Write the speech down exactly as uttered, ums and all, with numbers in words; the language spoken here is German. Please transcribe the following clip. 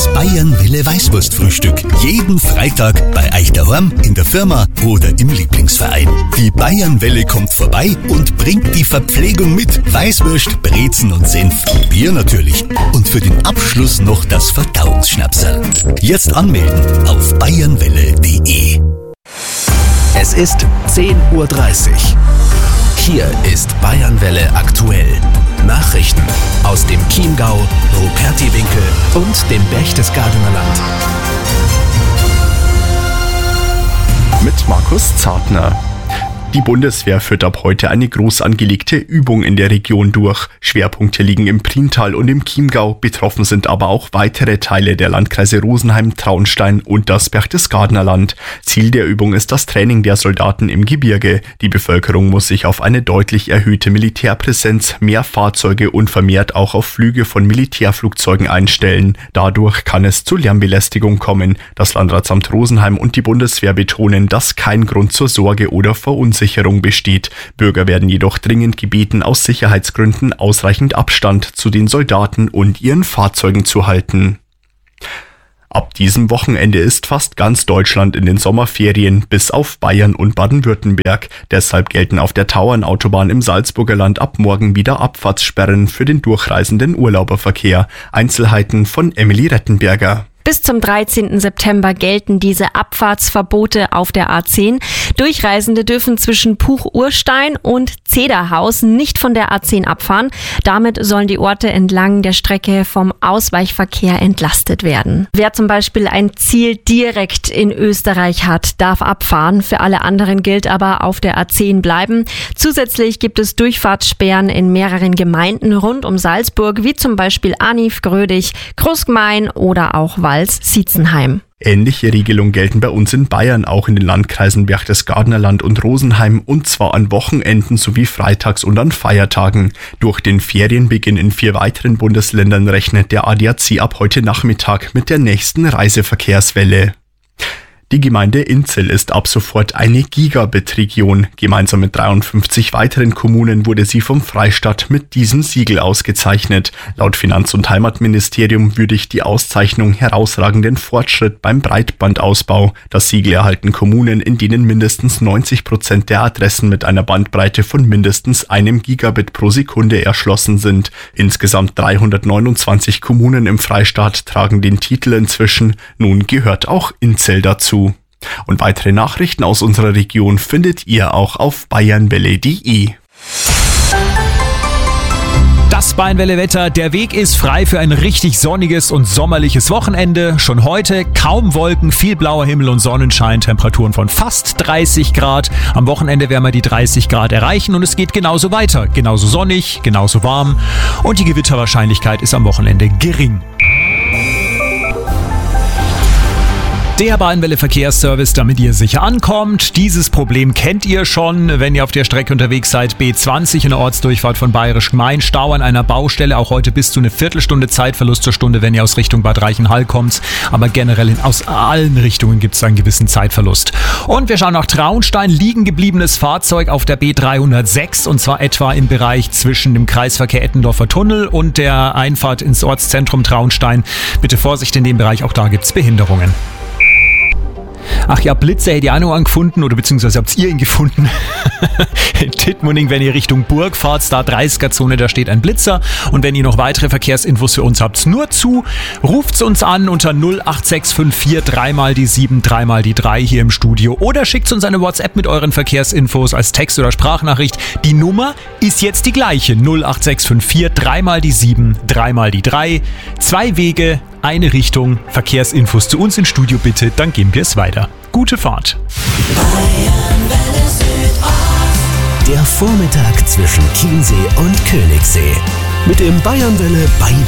Das Bayern-Welle Weißwurstfrühstück. Jeden Freitag bei euch daheim, in der Firma oder im Lieblingsverein. Die Bayern-Welle kommt vorbei und bringt die Verpflegung mit. Weißwurst, Brezen und Senf. Bier natürlich. Und für den Abschluss noch das Verdauungsschnapsal. Jetzt anmelden auf bayernwelle punkt de. Es ist zehn Uhr dreißig. Hier ist Bayernwelle aktuell. Nachrichten aus dem Chiemgau, Rupertiwinkel und dem Berchtesgadener Land. Mit Markus Zartner. Die Bundeswehr führt ab heute eine groß angelegte Übung in der Region durch. Schwerpunkte liegen im Priental und im Chiemgau. Betroffen sind aber auch weitere Teile der Landkreise Rosenheim, Traunstein und das Berchtesgadener Land. Ziel der Übung ist das Training der Soldaten im Gebirge. Die Bevölkerung muss sich auf eine deutlich erhöhte Militärpräsenz, mehr Fahrzeuge und vermehrt auch auf Flüge von Militärflugzeugen einstellen. Dadurch kann es zu Lärmbelästigung kommen. Das Landratsamt Rosenheim und die Bundeswehr betonen, dass kein Grund zur Sorge oder Verunsicherung besteht. Bürger werden jedoch dringend gebeten, aus Sicherheitsgründen ausreichend Abstand zu den Soldaten und ihren Fahrzeugen zu halten. Ab diesem Wochenende ist fast ganz Deutschland in den Sommerferien, bis auf Bayern und Baden-Württemberg. Deshalb gelten auf der Tauernautobahn im Salzburger Land ab morgen wieder Abfahrtssperren für den durchreisenden Urlauberverkehr. Einzelheiten von Emily Rettenberger. Bis zum dreizehnten September gelten diese Abfahrtsverbote auf der A zehn. Durchreisende dürfen zwischen Puch-Urstein und Zederhaus nicht von der A zehn abfahren. Damit sollen die Orte entlang der Strecke vom Ausweichverkehr entlastet werden. Wer zum Beispiel ein Ziel direkt in Österreich hat, darf abfahren. Für alle anderen gilt aber auf der A zehn bleiben. Zusätzlich gibt es Durchfahrtssperren in mehreren Gemeinden rund um Salzburg, wie zum Beispiel Aniv, Grödig, Großgmain oder auch Wals-Sietzenheim. Ähnliche Regelungen gelten bei uns in Bayern, auch in den Landkreisen Berchtesgadener Land und Rosenheim, und zwar an Wochenenden sowie freitags und an Feiertagen. Durch den Ferienbeginn in vier weiteren Bundesländern rechnet der A D A C ab heute Nachmittag mit der nächsten Reiseverkehrswelle. Die Gemeinde Inzell ist ab sofort eine Gigabit-Region. Gemeinsam mit dreiundfünfzig weiteren Kommunen wurde sie vom Freistaat mit diesem Siegel ausgezeichnet. Laut Finanz- und Heimatministerium würdigt die Auszeichnung herausragenden Fortschritt beim Breitbandausbau. Das Siegel erhalten Kommunen, in denen mindestens neunzig Prozent der Adressen mit einer Bandbreite von mindestens einem Gigabit pro Sekunde erschlossen sind. Insgesamt dreihundertneunundzwanzig Kommunen im Freistaat tragen den Titel inzwischen. Nun gehört auch Inzell dazu. Und weitere Nachrichten aus unserer Region findet ihr auch auf bayernwelle punkt de. Das Bayernwelle-Wetter, der Weg ist frei für ein richtig sonniges und sommerliches Wochenende. Schon heute kaum Wolken, viel blauer Himmel und Sonnenschein, Temperaturen von fast dreißig Grad. Am Wochenende werden wir die dreißig Grad erreichen und es geht genauso weiter. Genauso sonnig, genauso warm und die Gewitterwahrscheinlichkeit ist am Wochenende gering. Der Bayernwelle-Verkehrsservice, damit ihr sicher ankommt. Dieses Problem kennt ihr schon, wenn ihr auf der Strecke unterwegs seid. B zwanzig in der Ortsdurchfahrt von Bayerisch Gmain. Stau an einer Baustelle, auch heute bis zu eine Viertelstunde Zeitverlust zur Stunde, wenn ihr aus Richtung Bad Reichenhall kommt. Aber generell in, aus allen Richtungen gibt es einen gewissen Zeitverlust. Und wir schauen nach Traunstein. Liegen gebliebenes Fahrzeug auf der B dreihundertsechs und zwar etwa im Bereich zwischen dem Kreisverkehr Ettendorfer Tunnel und der Einfahrt ins Ortszentrum Traunstein. Bitte Vorsicht in dem Bereich, auch da gibt es Behinderungen. Ach ja, Blitzer hätte ich auch noch angefunden, oder beziehungsweise habt ihr ihn gefunden. In Tittmoning, wenn ihr Richtung Burg fahrt, da dreißiger-Zone, da steht ein Blitzer. Und wenn ihr noch weitere Verkehrsinfos für uns habt, nur zu, ruft's uns an unter null acht sechs fünf vier drei mal die sieben, drei mal die drei hier im Studio. Oder schickt uns eine WhatsApp mit euren Verkehrsinfos als Text- oder Sprachnachricht. Die Nummer ist jetzt die gleiche, null acht sechs fünf vier drei mal die sieben, drei mal die drei. Zwei Wege, eine Richtung, Verkehrsinfos zu uns ins Studio bitte, dann geben wir es weiter. Gute Fahrt. Der Vormittag zwischen Chiemsee und Königssee. Mit dem Bayernwelle Bye